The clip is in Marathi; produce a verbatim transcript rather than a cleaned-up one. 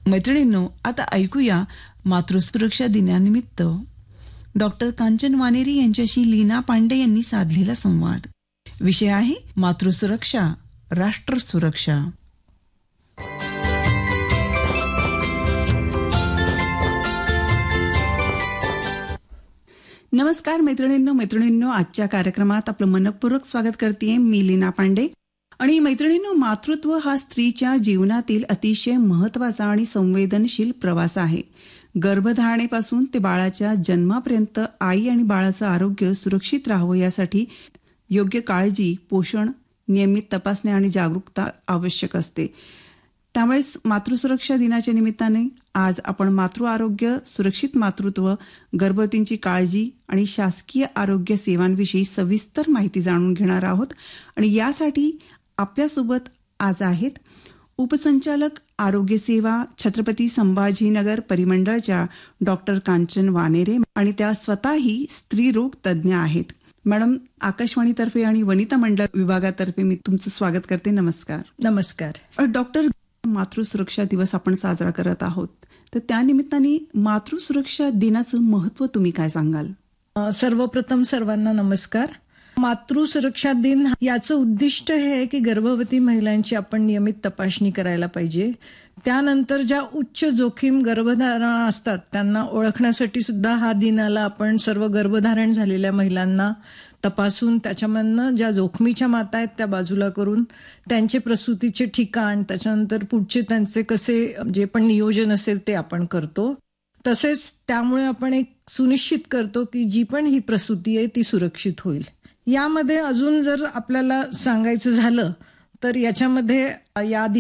मैत्रिणींनो, आता ऐकूया मातृसुरक्षा दिनानिमित्त डॉक्टर कांचन वानेरी यांच्याशी लीना पांडे यांनी साधलेला संवाद. विषय आहे मातृसुरक्षा, राष्ट्र सुरक्षा. नमस्कार मैत्रिणींनो मैत्रिणींनो आजच्या कार्यक्रमात आपलं मनपूर्वक स्वागत करते मी लीना पांडे. आणि मैत्रिणींनो, मातृत्व हा स्त्रीच्या जीवनातील अतिशय महत्वाचा आणि संवेदनशील प्रवास आहे. गर्भधारणेपासून ते बाळाच्या जन्मापर्यंत आई आणि बाळाचं आरोग्य सुरक्षित राहावं यासाठी योग्य काळजी, पोषण, नियमित तपासणी आणि जागरूकता आवश्यक असते. त्यामुळेच मातृसुरक्षा दिनाच्या निमित्ताने आज आपण मातृ आरोग्य, सुरक्षित मातृत्व, गर्भवतींची काळजी आणि शासकीय आरोग्य सेवांविषयी सविस्तर माहिती जाणून घेणार आहोत. आणि यासाठी आपल्यासोबत आज आहेत उपसंचालक आरोग्य सेवा, छत्रपती संभाजीनगर परिमंडळच्या डॉक्टर कांचन वानेरे, आणि त्या स्वतःही स्त्रीरोग तज्ज्ञ आहेत. मॅडम, आकाशवाणीतर्फे आणि वनिता मंडळ विभागातर्फे मी तुमचं स्वागत करते. नमस्कार. नमस्कार. डॉक्टर, मातृसुरक्षा दिवस आपण साजरा करत आहोत, तर त्यानिमित्ताने मातृसुरक्षा दिनाचं महत्व तुम्ही काय सांगाल? सर्वप्रथम सर्वांना नमस्कार. मातृसुरक्षा दिन याचं उद्दिष्ट हे आहे की गर्भवती महिलांची आपण नियमित तपासणी करायला पाहिजे. त्यानंतर ज्या उच्च जोखीम गर्भधारणा असतात त्यांना ओळखण्यासाठी सुद्धा हा दिन आला. आपण सर्व गर्भधारण झालेल्या महिलांना तपासून त्याच्यामधनं ज्या जोखमीच्या माता आहेत त्या बाजूला करून त्यांचे प्रसूतीचे ठिकाण, त्याच्यानंतर पुढचे त्यांचे कसे जे पण नियोजन असेल ते आपण करतो. तसेच त्यामुळे आपण एक सुनिश्चित करतो की जी पण ही प्रसूती आहे ती सुरक्षित होईल. यामध्ये अजून जर आपल्याला सांगायचं झालं तर याच्यामध्ये या